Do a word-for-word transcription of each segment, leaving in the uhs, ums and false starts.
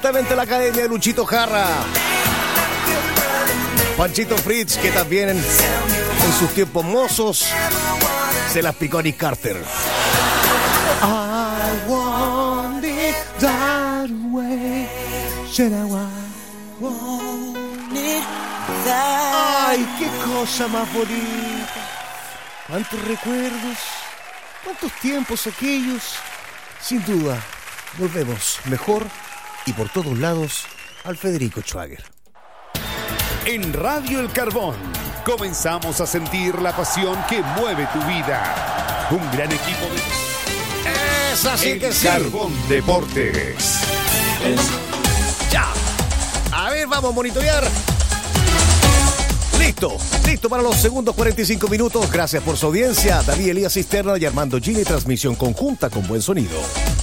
directamente a la academia de Luchito Jara. Panchito Fritz, que también en, en sus tiempos mozos se las picó a Nick Carter. I want it that way. Should I want it that... Ay, qué cosa más bonita. Cuántos recuerdos, cuántos tiempos aquellos. Sin duda, volvemos mejor y por todos lados al Federico Schwager. En Radio El Carbón comenzamos a sentir la pasión que mueve tu vida. Un gran equipo de... Es así El que sí. Carbón Deportes. Ya. A ver, vamos a monitorear. Listo, listo para los segundos cuarenta y cinco minutos. Gracias por su audiencia. David Elías Cisterna y Armando Gini, transmisión conjunta con buen sonido.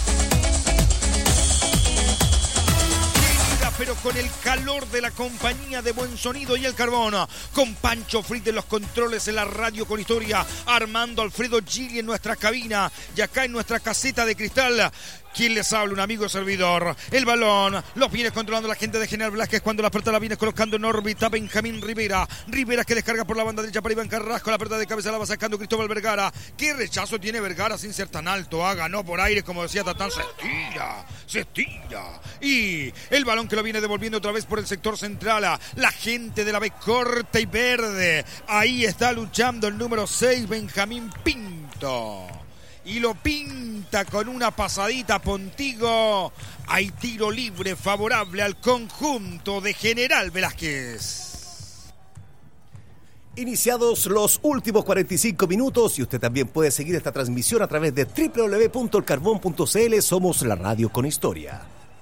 Pero con el calor de la compañía de Buen Sonido y El Carbón, con Pancho Fritz de los controles en la radio con historia, Armando Alfredo Gili en nuestra cabina y acá en nuestra caseta de cristal. ¿Quién les habla? Un amigo servidor. El balón los viene controlando la gente de General Velázquez cuando la pelota la viene colocando en órbita Benjamín Rivera. Rivera que descarga por la banda derecha para Iván Carrasco. La pelota de cabeza la va sacando Cristóbal Vergara. ¿Qué rechazo tiene Vergara sin ser tan alto? Ah, ganó por aire, como decía Tatán. Se estira, se estira. Y el balón que lo viene devolviendo otra vez por el sector central. La gente de la B corta y verde. Ahí está luchando el número seis, Benjamín Pinto. Y lo pinta con una pasadita Pontigo. Hay tiro libre favorable al conjunto de General Velázquez. Iniciados los últimos cuarenta y cinco minutos y usted también puede seguir esta transmisión a través de doble u doble u doble u punto el carbón punto c l. Somos la radio con historia.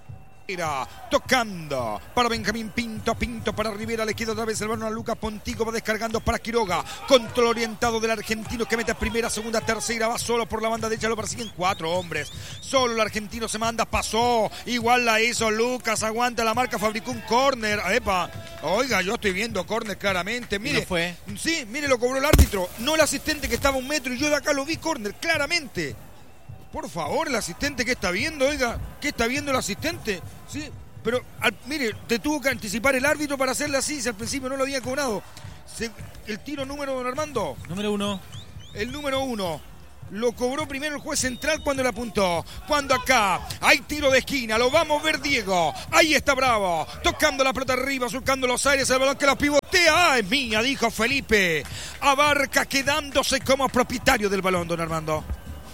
Tocando para Benjamín Pinto, Pinto para Rivera, le queda otra vez el balón a Lucas Pontigo, va descargando para Quiroga, control orientado del argentino que mete primera, segunda, tercera, va solo por la banda derecha, lo persiguen cuatro hombres, solo el argentino se manda, pasó, igual la hizo Lucas, aguanta la marca, fabricó un córner, epa, oiga, yo estoy viendo córner claramente, mire, ¿No fue? Sí, mire, lo cobró el árbitro, no el asistente que estaba a un metro y yo de acá lo vi córner, claramente. Por favor, el asistente, ¿qué está viendo? Oiga, ¿qué está viendo el asistente? Sí, pero, al, mire, te tuvo que anticipar el árbitro para hacerle así, si al principio no lo había cobrado. Se, el tiro número, don Armando. Número uno. El número uno. Lo cobró primero el juez central cuando le apuntó. Cuando acá hay tiro de esquina, lo vamos a ver Diego. Ahí está Bravo, tocando la pelota arriba, surcando los aires, el balón que la pivotea. Ah, es mía, dijo Felipe. Abarca quedándose como propietario del balón, don Armando.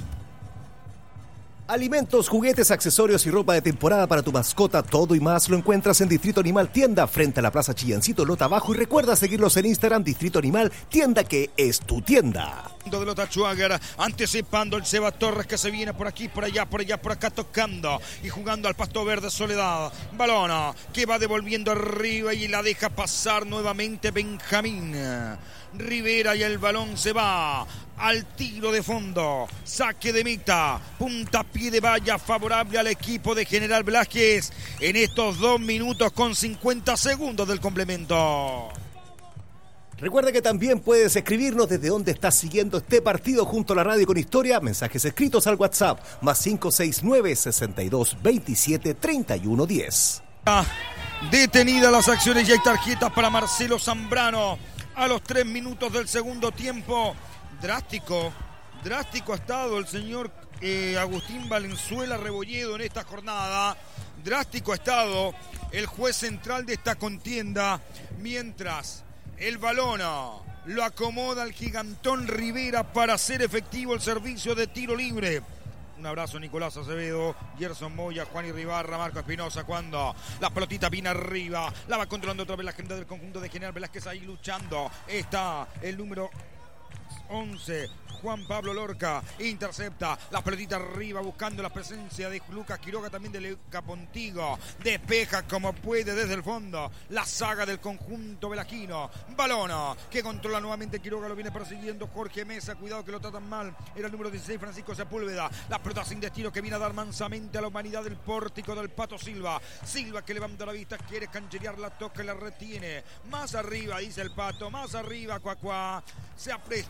Alimentos, juguetes, accesorios y ropa de temporada para tu mascota, todo y más lo encuentras en Distrito Animal Tienda, frente a la Plaza Chillancito, Lota Abajo. Y recuerda seguirlos en Instagram, Distrito Animal Tienda, que es tu tienda. De Lota Schwager, anticipando el Seba Torres que se viene por aquí, por allá, por allá, por acá, tocando y jugando al pasto verde Soledad. Balón que va devolviendo arriba y la deja pasar nuevamente Benjamín Rivera y el balón se va al tiro de fondo, saque de meta, puntapié de valla favorable al equipo de General Velázquez en estos dos minutos con cincuenta segundos del complemento. Recuerda que también puedes escribirnos desde donde estás siguiendo este partido junto a la radio con historia, mensajes escritos al WhatsApp, más cinco seis nueve, sesenta y dos, veintisiete, treinta y uno, diez. Detenidas las acciones y hay tarjetas para Marcelo Zambrano a los tres minutos del segundo tiempo. Drástico, drástico ha estado el señor eh, Agustín Valenzuela Rebolledo en esta jornada. Drástico ha estado el juez central de esta contienda, mientras el balón lo acomoda el gigantón Rivera para hacer efectivo el servicio de tiro libre. Un abrazo Nicolás Acevedo, Gerson Moya, Juan Irribarra, Marco Espinosa, cuando la pelotita viene arriba, la va controlando otra vez la gente del conjunto de General Velázquez ahí luchando. Está el número once, Juan Pablo Lorca, intercepta la pelotita arriba buscando la presencia de Lucas Quiroga, también de Luca Pontigo, despeja como puede desde el fondo la saga del conjunto velazquino. Balón que controla nuevamente Quiroga, lo viene persiguiendo Jorge Mesa, cuidado que lo tratan mal, era el número dieciséis Francisco Sepúlveda, la pelota sin destino que viene a dar mansamente a la humanidad del pórtico del Pato Silva. Silva que levanta la vista, quiere cancherear, la toca y la retiene, más arriba dice el Pato, más arriba Cuacuá, se apresta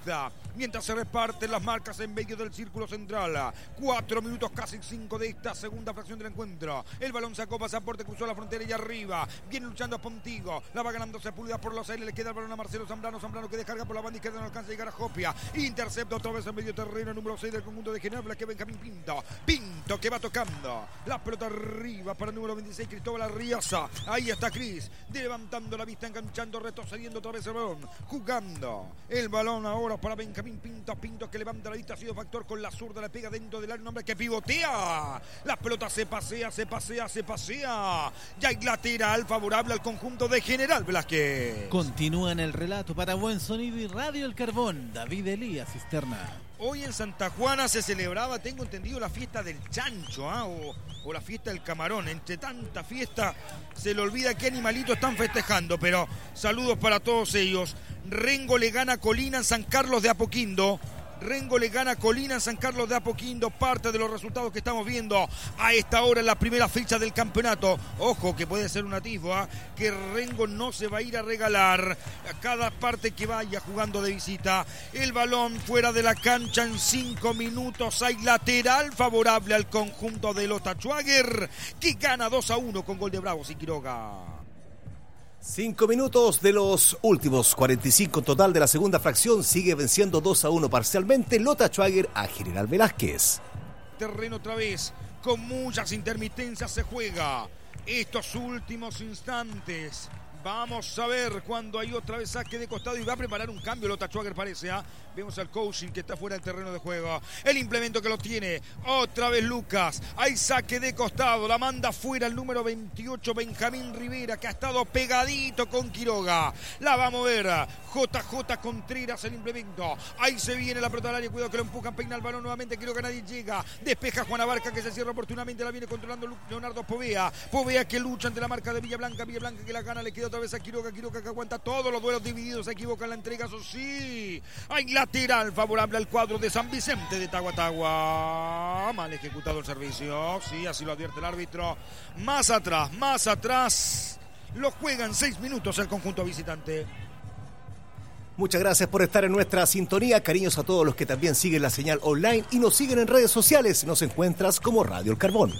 izquierda, mientras se reparten las marcas en medio del círculo central. Cuatro minutos, casi cinco de esta segunda fracción del encuentro. El balón sacó pasaporte, cruzó la frontera y arriba. Viene luchando a Pontigo. La va ganando Sepúlveda por los aires. Le queda el balón a Marcelo Zambrano. Zambrano que descarga por la banda izquierda, no alcanza a llegar a Jopia. Intercepta otra vez en medio terreno, número seis del conjunto de General Velázquez, Benjamín Pinto. Pinto que va tocando. La pelota arriba para el número veintiséis, Cristóbal Arriaza. Ahí está Cris, levantando la vista, enganchando, retrocediendo otra vez el balón. Jugando el balón ahora para Benjamín Pinto. Pinto que levanta la vista, ha sido factor con la zurda, le pega dentro del área, un hombre que pivotea. La pelota se pasea, se pasea, se pasea. Ya hay lateral favorable al conjunto de General Velázquez. Continúa en el relato para Buen Sonido y Radio El Carbón, David Elías Cisterna. Hoy en Santa Juana se celebraba, tengo entendido, la fiesta del chancho, ¿eh? o, o la fiesta del camarón. Entre tanta fiesta se le olvida qué animalito están festejando, pero saludos para todos ellos. Rengo le gana a Colina en San Carlos de Apoquindo. Rengo le gana a Colina en San Carlos de Apoquindo, parte de los resultados que estamos viendo a esta hora en la primera fecha del campeonato. Ojo que puede ser un atisbo, ¿eh? que Rengo no se va a ir a regalar a cada parte que vaya jugando de visita. El balón fuera de la cancha en cinco minutos. Hay lateral favorable al conjunto de Lota Schwager, que gana dos a uno con gol de Bravos y Quiroga. Cinco minutos de los últimos cuarenta y cinco en total de la segunda fracción. Sigue venciendo dos a uno parcialmente Lota Schwager a General Velázquez. Terreno otra vez, con muchas intermitencias se juega estos últimos instantes. Vamos a ver cuando hay otra vez saque de costado y va a preparar un cambio Lota Schwager, parece. ¿eh? Vemos al coaching que está fuera del terreno de juego. El implemento que lo tiene. Otra vez Lucas. Hay saque de costado. La manda fuera el número veintiocho, Benjamín Rivera, que ha estado pegadito con Quiroga. La va a mover J J Contreras el implemento. Ahí se viene la pelota al área. Cuidado que lo empujan. Peina el balón nuevamente. Quiroga, nadie llega. Despeja Juan Abarca, que se cierra oportunamente. La viene controlando Leonardo Povea. Povea que lucha ante la marca de Villablanca. Villablanca que la gana. Le queda otra vez a Quiroga. Quiroga que aguanta todos los duelos divididos. Se equivoca en la entrega. Eso sí. Hay lateral favorable al cuadro de San Vicente de Tahuatahua. Mal ejecutado el servicio. Sí, así lo advierte el árbitro. Más atrás, más atrás. Lo juegan seis minutos el conjunto visitante. Muchas gracias por estar en nuestra sintonía. Cariños a todos los que también siguen la señal online y nos siguen en redes sociales. Nos encuentras como Radio El Carbón.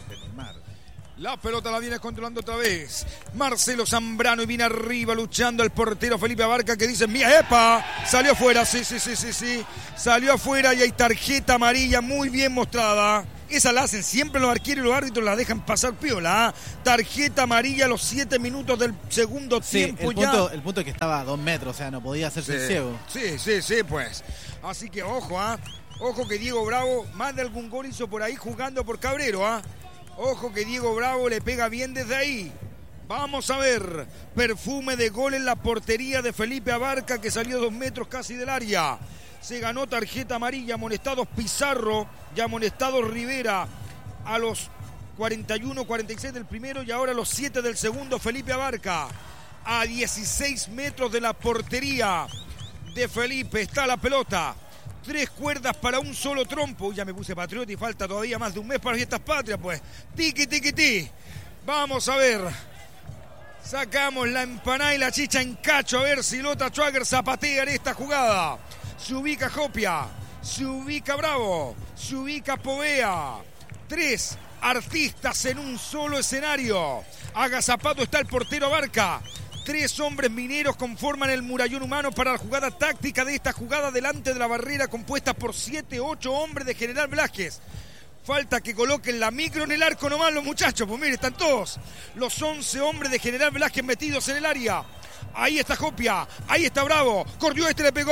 La pelota la viene controlando otra vez Marcelo Zambrano y viene arriba luchando el portero Felipe Abarca, que dice, mía, epa, salió afuera, sí, sí, sí, sí, sí, salió afuera y hay tarjeta amarilla muy bien mostrada. Esa la hacen siempre los arqueros y los árbitros, la dejan pasar piola. ¿eh? Tarjeta amarilla a los siete minutos del segundo sí, tiempo el ya. Punto, el punto es que estaba a dos metros, o sea, no podía hacerse sí, el ciego. Sí, sí, sí, pues. Así que ojo, ¿ah? ¿eh? Ojo que Diego Bravo más de algún gol hizo por ahí jugando por Cabrero, ¿ah? ¿eh? Ojo que Diego Bravo le pega bien desde ahí. Vamos a ver. Perfume de gol en la portería de Felipe Abarca, que salió dos metros casi del área. Se ganó tarjeta amarilla. Amonestados Pizarro y amonestados Rivera a los cuarenta y uno cuarenta y seis del primero y ahora a los siete del segundo. Felipe Abarca a dieciséis metros de la portería de Felipe. Está la pelota. Tres cuerdas para un solo trompo. Ya me puse patriota y falta todavía más de un mes para fiestas patrias, pues. Tiki, tiki, ti. Vamos a ver. Sacamos la empanada y la chicha en cacho. A ver si Lota Schwager zapatea en esta jugada. Se ubica Jopia. Se ubica Bravo. Se ubica Povea. Tres artistas en un solo escenario. Agazapado está el portero Abarca. Tres hombres mineros conforman el murallón humano para la jugada táctica de esta jugada delante de la barrera compuesta por siete, ocho hombres de General Velázquez. Falta que coloquen la micro en el arco nomás los muchachos. Pues mire, están todos los once hombres de General Velázquez metidos en el área. Ahí está Jopia, ahí está Bravo. Corrió este, le pegó.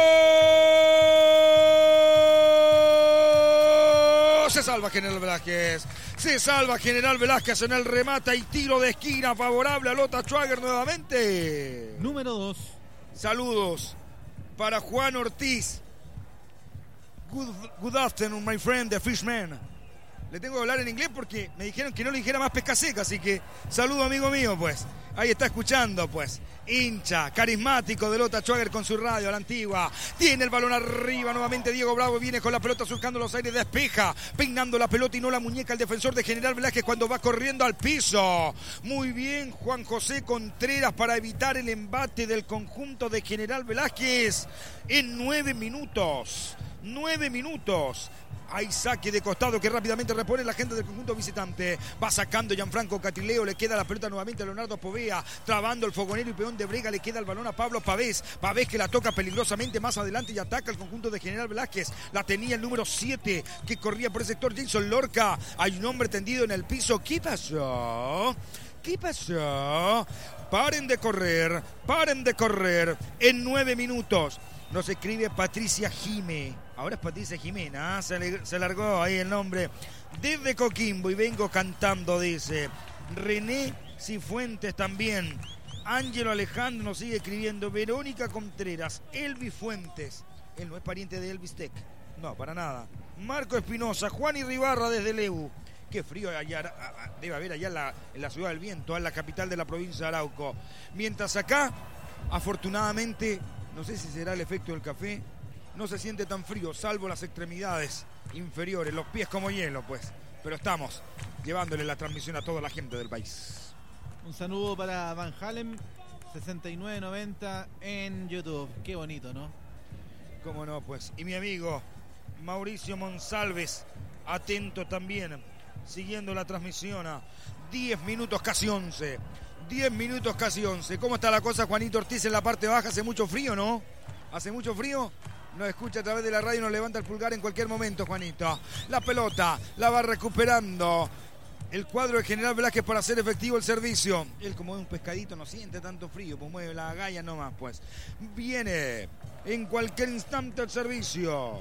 Se salva General Velázquez. Se salva General Velázquez en el remate y tiro de esquina favorable a Lota Schwager nuevamente. Número dos. Saludos para Juan Ortiz. Good, good afternoon, my friend, the Fishman. Le tengo que hablar en inglés porque me dijeron que no le dijera más pesca seca, así que saludo amigo mío, pues. Ahí está escuchando, pues. Hincha, carismático de Lota Schwager con su radio a la antigua. Tiene el balón arriba nuevamente Diego Bravo. Viene con la pelota surcando los aires. Despeja, peinando la pelota y no la muñeca el defensor de General Velázquez cuando va corriendo al piso. Muy bien Juan José Contreras para evitar el embate del conjunto de General Velázquez en nueve minutos. Nueve minutos. Hay saque de costado que rápidamente repone la gente del conjunto visitante. Va sacando Gianfranco Catileo. Le queda la pelota nuevamente a Leonardo Povea. Trabando el fogonero y peón de Brega. Le queda el balón a Pablo Pavés. Pavés que la toca peligrosamente más adelante y ataca el conjunto de General Velázquez. La tenía el número siete que corría por el sector, Jason Lorca. Hay un hombre tendido en el piso. ¿Qué pasó? ¿Qué pasó? Paren de correr. Paren de correr. En nueve minutos. Nos escribe Patricia Jimé. Ahora es Patricia Jimena, ¿eh? se, le, se largó ahí el nombre. Desde Coquimbo y vengo cantando, dice. René Cifuentes también. Ángelo Alejandro nos sigue escribiendo. Verónica Contreras. Elvis Fuentes. Él no es pariente de Elvis Tech. No, para nada. Marco Espinosa. Juan Irribarra desde Lebu. Qué frío allá, debe haber allá en la, en la Ciudad del Viento, en la capital de la provincia de Arauco. Mientras acá, afortunadamente, no sé si será el efecto del café, no se siente tan frío, salvo las extremidades inferiores, los pies como hielo, pues. Pero estamos llevándole la transmisión a toda la gente del país. Un saludo para Van Halen, sesenta y nueve noventa en YouTube. Qué bonito, ¿no? Cómo no, pues. Y mi amigo Mauricio Monsalves, atento también, siguiendo la transmisión a diez minutos, casi once. diez minutos, casi once. ¿Cómo está la cosa, Juanito Ortiz, en la parte baja? ¿Hace mucho frío, no? ¿Hace mucho frío? Nos escucha a través de la radio y nos levanta el pulgar en cualquier momento, Juanito. La pelota la va recuperando el cuadro de General Velázquez para hacer efectivo el servicio. Él, como es un pescadito, no siente tanto frío, pues mueve la agalla nomás, pues. Viene en cualquier instante el servicio.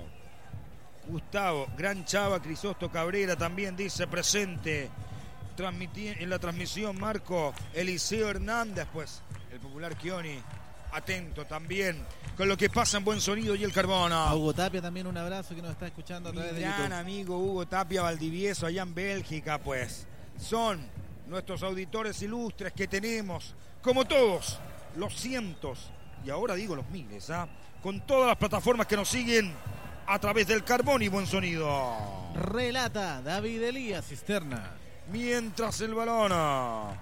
Gustavo, Gran Chava, Crisosto Cabrera también dice presente. Transmití en la transmisión Marco Eliseo Hernández, pues, el popular Chioni. Atento también con lo que pasa en Buen Sonido y el Carbona. A Hugo Tapia también un abrazo que nos está escuchando a través Mi de gran YouTube. amigo Hugo Tapia Valdivieso allá en Bélgica, pues. Son nuestros auditores ilustres que tenemos, como todos, los cientos, y ahora digo los miles, ¿ah? Con todas las plataformas que nos siguen a través del Carbón y Buen Sonido. Relata David Elías Cisterna. Mientras el balón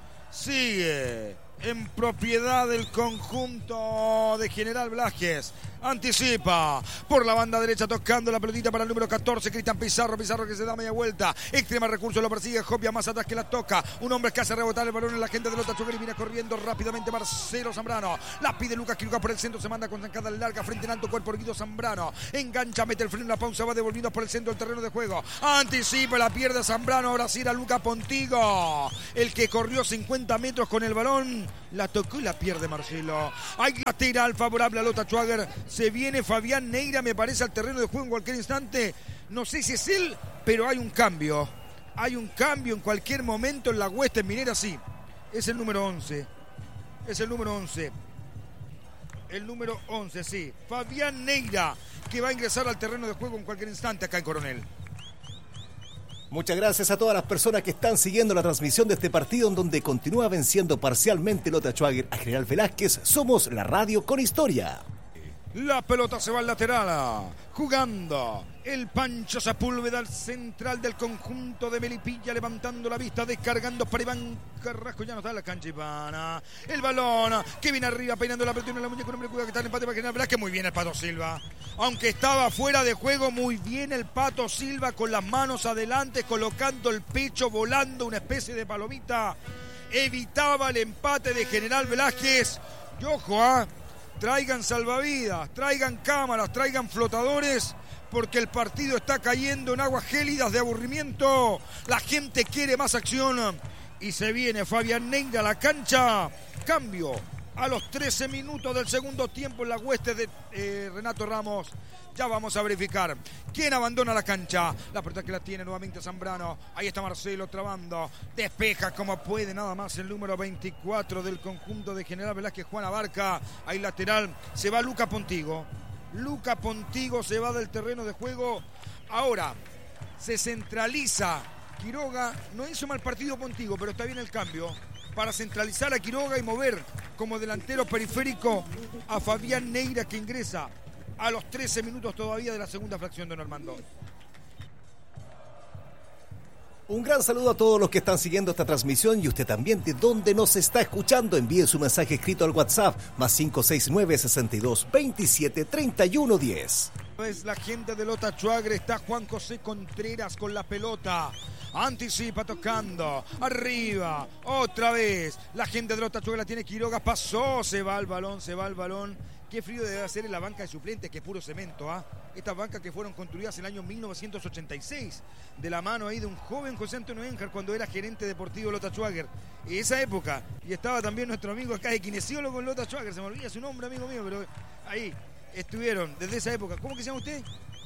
sigue en propiedad del conjunto de General Velázquez. Anticipa por la banda derecha tocando la pelotita para el número catorce, Cristian Pizarro. Pizarro que se da media vuelta. Extrema recurso, lo persigue Jopia más atrás que la toca. Un hombre que hace rebotar el balón en la gente de Lota Schwager y viene corriendo rápidamente Marcelo Zambrano. La pide Lucas Quiroga por el centro, se manda con zancada larga frente en alto cuerpo Guido Zambrano. Engancha, mete el freno en la pausa, va devolviendo por el centro del terreno de juego. Anticipa, la pierde Zambrano. Ahora sí era Luca Pontigo, el que corrió cincuenta metros con el balón. La tocó y la pierde Marcelo. Hay lateral favorable a Lota Schwager. Se viene Fabián Neira, me parece, al terreno de juego en cualquier instante. No sé si es él, pero hay un cambio. Hay un cambio en cualquier momento en la hueste minera, sí. Es el número once. Es el número once. El número once, sí. Fabián Neira, que va a ingresar al terreno de juego en cualquier instante acá en Coronel. Muchas gracias a todas las personas que están siguiendo la transmisión de este partido en donde continúa venciendo parcialmente Lota Schwager a General Velázquez. Somos la radio con historia. La pelota se va al lateral, jugando el Pancho Sepúlveda al central del conjunto de Melipilla, levantando la vista, descargando para Iván Carrasco, ya no está en la cancha Ivana. El balón que viene arriba, peinando la pelota en la muñeca, un hombre cuida que está en empate para General Velázquez. Muy bien el Pato Silva, aunque estaba fuera de juego, muy bien el Pato Silva con las manos adelante, colocando el pecho, volando una especie de palomita, evitaba el empate de General Velázquez. Y ojo, ¿ah? ¿eh? Traigan salvavidas, traigan cámaras, traigan flotadores, porque el partido está cayendo en aguas gélidas de aburrimiento. La gente quiere más acción y se viene Fabián Neira a la cancha. Cambio a los trece minutos del segundo tiempo en la hueste de eh, Renato Ramos. Ya vamos a verificar quién abandona la cancha. La pelota que la tiene nuevamente Zambrano. Ahí está Marcelo trabando. Despeja como puede nada más el número veinticuatro del conjunto de General Velázquez, Juan Abarca. Ahí lateral. Se va Luca Pontigo. Luca Pontigo se va del terreno de juego. Ahora se centraliza Quiroga. No hizo mal partido Pontigo, pero está bien el cambio. para centralizar a Quiroga y mover como delantero periférico a Fabián Neira, que ingresa a los trece minutos todavía de la segunda fracción, don Armando. Un gran saludo a todos los que están siguiendo esta transmisión y usted también de dónde nos está escuchando. Envíe su mensaje escrito al WhatsApp más cinco seis nueve, sesenta y dos, veintisiete, treinta y uno, diez. Es la gente de Lota Schwager, está Juan José Contreras con la pelota. Anticipa tocando, arriba, otra vez. La gente de Lota Schwager la tiene Quiroga, pasó, se va el balón, se va el balón. Qué frío debe hacer en la banca de suplentes, que puro cemento, ¿ah? ¿eh? Estas bancas que fueron construidas en el año mil novecientos ochenta y seis, de la mano ahí de un joven José Antonio Enjar cuando era gerente deportivo de Lota Schwager. Y esa época, y estaba también nuestro amigo acá de kinesiólogo en Lota Schwager, se me olvida su nombre, amigo mío, pero ahí estuvieron desde esa época. ¿Cómo que se llama usted?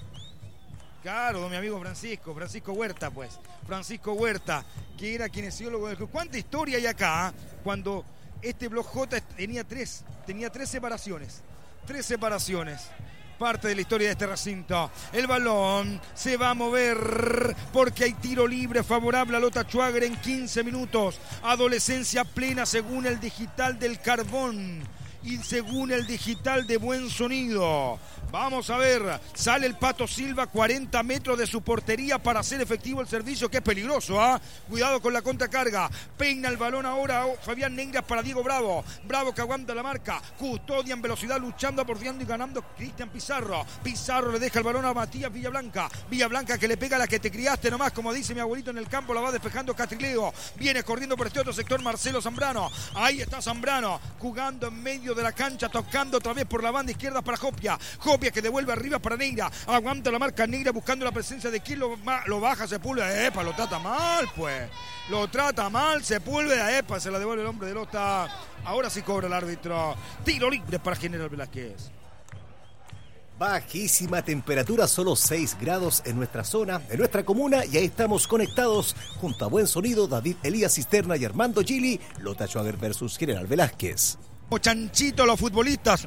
Claro, don mi amigo Francisco, Francisco Huerta, pues. Francisco Huerta, que era kinesiólogo del club. ¿Cuánta historia hay acá? ¿eh? Cuando este Block J tenía tres, tenía tres separaciones. Tres separaciones. Parte de la historia de este recinto. El balón se va a mover porque hay tiro libre favorable a Lota Schwager en quince minutos. Adolescencia plena según el digital del Carbón y según el digital de Buen Sonido. Vamos a ver, sale el Pato Silva, cuarenta metros de su portería para hacer efectivo el servicio, que es peligroso, ¿ah? ¿eh? Cuidado con la contracarga. Peina el balón ahora Fabián Neira para Diego Bravo. Bravo que aguanta la marca. Custodia en velocidad, luchando, bordeando y ganando Cristian Pizarro. Pizarro le deja el balón a Matías Villablanca. Villablanca que le pega a la que te criaste nomás, como dice mi abuelito en el campo, la va despejando Catrileo. Viene corriendo por este otro sector Marcelo Zambrano. Ahí está Zambrano, jugando en medio de la cancha, tocando otra vez por la banda izquierda para Jopia. Jopia que devuelve arriba para Neira, aguanta la marca Neira buscando la presencia de quien lo, lo baja Sepúlveda. Epa, lo trata mal, pues lo trata mal Sepúlveda. Epa, se la devuelve el hombre de Lota. Ahora sí cobra el árbitro. Tiro libre para General Velázquez. Bajísima temperatura, solo seis grados en nuestra zona, en nuestra comuna, y ahí estamos conectados junto a Buen Sonido, David Elías Cisterna y Armando Gili. Lota Schwager versus General Velázquez. Chanchito los futbolistas.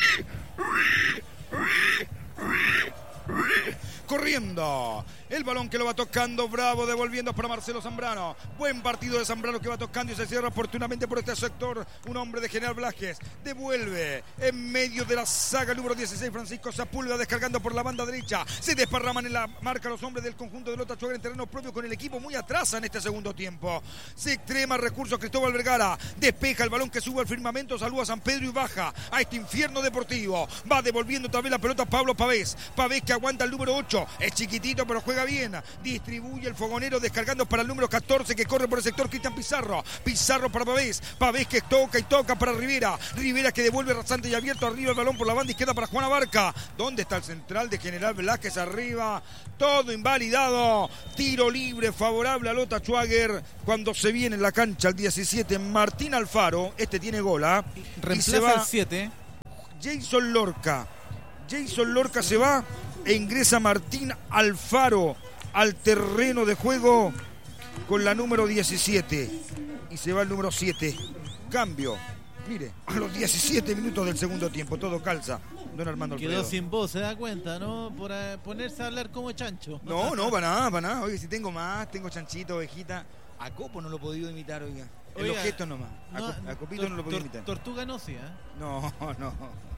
Corriendo, el balón que lo va tocando Bravo, devolviendo para Marcelo Zambrano. Buen partido de Zambrano que va tocando y se cierra oportunamente por este sector. Un hombre de General Velázquez devuelve en medio de la saga número dieciséis. Francisco Sepúlveda descargando por la banda derecha. Se desparraman en la marca los hombres del conjunto de Lota Schwager en terreno propio, con el equipo muy atrás en este segundo tiempo. Se extrema recurso Cristóbal Vergara, despeja el balón que sube al firmamento, saluda a San Pedro y baja a este infierno deportivo. Va devolviendo otra vez la pelota Pablo Pavés. Pavés que aguanta el número ocho. Es chiquitito pero juega bien. Distribuye el fogonero descargando para el número catorce que corre por el sector Cristian Pizarro. Pizarro para Pavés. Pavés que toca y toca para Rivera. Rivera que devuelve rasante y abierto arriba el balón por la banda izquierda para Juan Abarca. ¿Dónde está el central de General Velázquez? Arriba. Todo invalidado. Tiro libre favorable a Lota Schwager cuando se viene en la cancha el diecisiete. Martín Alfaro. Este tiene gol. ¿eh? Reemplaza y se va el siete. Jason Lorca. Jason Lorca se va e ingresa Martín Alfaro al terreno de juego con la número diecisiete. Y se va el número siete. Cambio. Mire, a los diecisiete minutos del segundo tiempo. Todo calza. Don Armando Alfredo. Quedó sin voz, se da cuenta, ¿no? Por uh, ponerse a hablar como chancho. No, no, para nada, para nada. Oye, si tengo más, tengo chanchito, ovejita. A Copo no lo he podido imitar, oiga. En Oiga, los gestos nomás. A, no, a Copito tor, no lo he podido tor, imitar. Tortuga no, sí, ¿eh? No, no,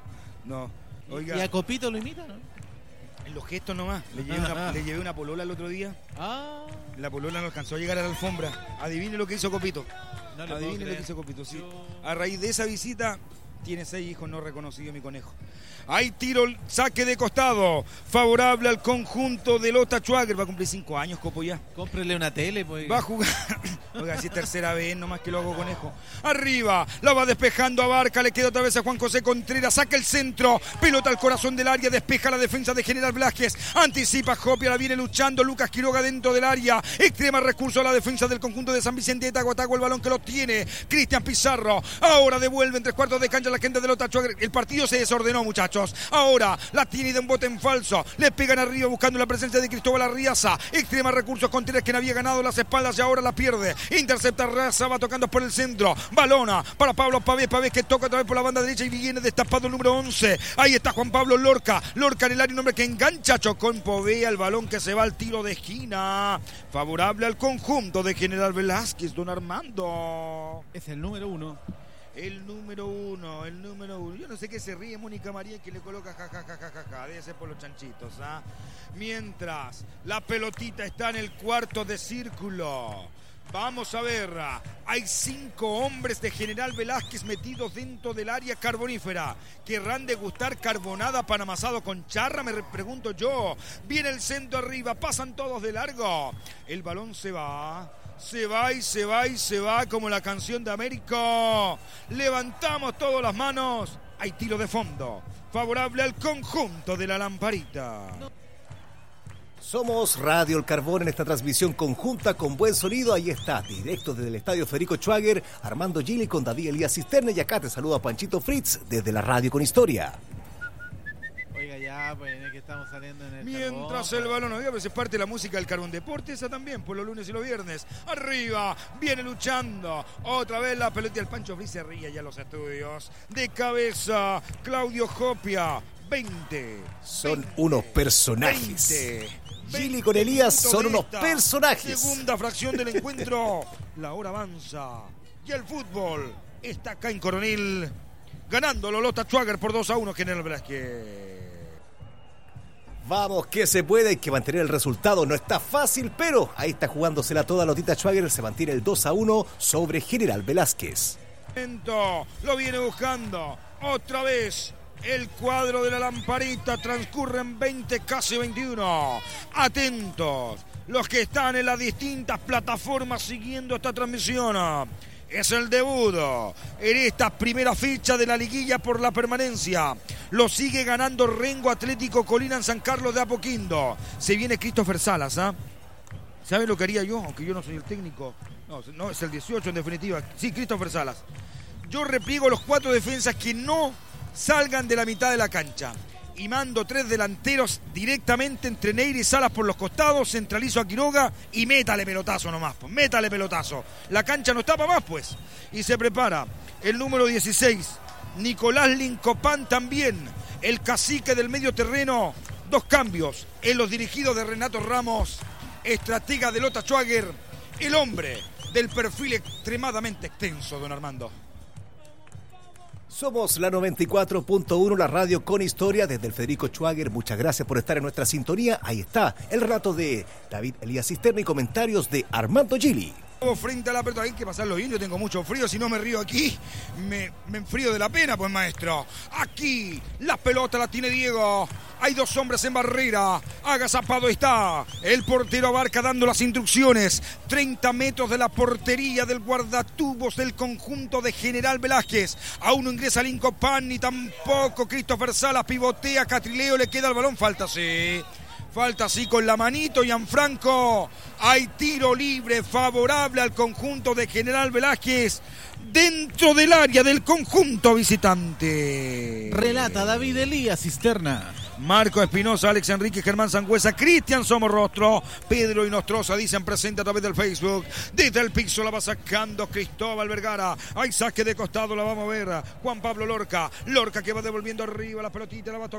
no. Oiga. Y a Copito lo imita, ¿no? En los gestos nomás. Le llevé, una, le llevé una polola el otro día. Ah. La polola no alcanzó a llegar a la alfombra. Adivine lo que hizo Copito. No le Adivine puedo lo que creer. hizo Copito, sí. Yo- A raíz de esa visita, tiene seis hijos no reconocido mi conejo. Hay tiro, saque de costado. Favorable al conjunto de Lota Schwager. Va a cumplir cinco años, Copo, ya. Cómprele una tele, pues. Va a jugar. Oiga, si es tercera vez, nomás que lo hago conejo. Arriba, la va despejando a Barca, le queda otra vez a Juan José Contreras, saca el centro, pelota al corazón del área, despeja la defensa de General Velázquez, anticipa Jopia, la viene luchando Lucas Quiroga dentro del área, extrema recurso a la defensa del conjunto de San Vicente de Tahuataco, el balón que lo tiene Cristian Pizarro, ahora devuelve en tres cuartos de cancha la gente de Lota Schwager. El partido se desordenó, muchachos. Ahora la tiene de un bote en falso, le pegan arriba buscando la presencia de Cristóbal Arriaza, extrema recurso Contreras, quien había ganado las espaldas y ahora la pierde. Intercepta Raza, va tocando por el centro. Balona para Pablo Pavés. Pavés que toca otra vez por la banda derecha y viene destapado el número once. Ahí está Juan Pablo Lorca. Lorca en el área, un hombre que engancha. Chocó en Povea. El balón que se va al tiro de esquina. Favorable al conjunto de General Velázquez, don Armando. Es el número uno. El número uno, el número uno. Yo no sé qué se ríe Mónica María que le coloca ja, ja, ja, ja, ja, ja. Debe ser por los chanchitos, ¿ah? Mientras la pelotita está en el cuarto de círculo. Vamos a ver. Hay cinco hombres de General Velázquez metidos dentro del área carbonífera. ¿Querrán degustar carbonada pan amasado con charra? Me pregunto yo. Viene el centro arriba. Pasan todos de largo. El balón se va. Se va y se va y se va como la canción de Américo. Levantamos todas las manos. Hay tiro de fondo. Favorable al conjunto de la Lamparita. Somos Radio El Carbón en esta transmisión conjunta con buen sonido. Ahí está, directo desde el estadio Federico Schwager, Armando Gili con David Elías Cisterna. Y acá te saluda Panchito Fritz desde la Radio con Historia. Oiga, ya, pues es que estamos saliendo en el Mientras carbón, el balón, oiga, pues es parte de la música del Carbón Deporte, esa también, por los lunes y los viernes. Arriba, viene luchando. Otra vez la pelota del Pancho Fritz se ríe ya los estudios. De cabeza, Claudio Jopia, veinte. Son veinte, unos personajes. veinte. Gili con Elías son unos esta personajes. Segunda fracción del encuentro. La hora avanza. Y el fútbol está acá en Coronel. Ganándolo Lota Schwager por dos a uno, General Velázquez. Vamos, que se puede, hay que mantener el resultado. No está fácil, pero ahí está jugándosela toda Lotita Schwager. Se mantiene el dos a uno sobre General Velázquez. Lo viene buscando. Otra vez. El cuadro de la Lamparita transcurren veinte, casi veintiuno. Atentos, los que están en las distintas plataformas siguiendo esta transmisión. Es el debut en esta primera fecha de la liguilla por la permanencia. Lo sigue ganando Rengo Atlético Colina en San Carlos de Apoquindo. Se viene Christopher Salas, ¿ah? ¿eh? ¿Saben lo que haría yo? Aunque yo no soy el técnico. No, no, es el dieciocho en definitiva. Sí, Christopher Salas. Yo repliego los cuatro defensas que no salgan de la mitad de la cancha y mando tres delanteros directamente entre Neira y Salas por los costados, centralizo a Quiroga y métale pelotazo nomás, pues, métale pelotazo. La cancha no está para más, pues. Y se prepara el número dieciséis, Nicolás Lincopán también, el cacique del medio terreno. Dos cambios en los dirigidos de Renato Ramos, estratega de Lota Schwager, el hombre del perfil extremadamente extenso, don Armando. Somos la noventa y cuatro punto uno, la radio con historia desde el Federico Schwager. Muchas gracias por estar en nuestra sintonía. Ahí está el relato de David Elías Cisterna y comentarios de Armando Gili. Frente a la pelota, hay que pasarlo bien, yo tengo mucho frío, si no me río aquí, me, me enfrío de la pena, pues maestro. Aquí, la pelota la tiene Diego, hay dos hombres en barrera, agazapado está, el portero abarca dando las instrucciones, treinta metros de la portería del guardatubos del conjunto de General Velázquez, aún no ingresa Lincopán ni tampoco Christopher Salas, pivotea, Catrileo, le queda el balón, falta sí. Falta así con la manito, Gianfranco. Hay tiro libre favorable al conjunto de General Velázquez dentro del área del conjunto visitante. Relata David Elías Cisterna. Marco Espinosa, Alex Enrique, Germán Sangüesa, Cristian Somorrostro, Pedro Inostroza dicen presente a través del Facebook. Desde el piso la va sacando Cristóbal Vergara. Hay saque de costado, la vamos a ver. Juan Pablo Lorca. Lorca que va devolviendo arriba la pelotita, la va a tocar.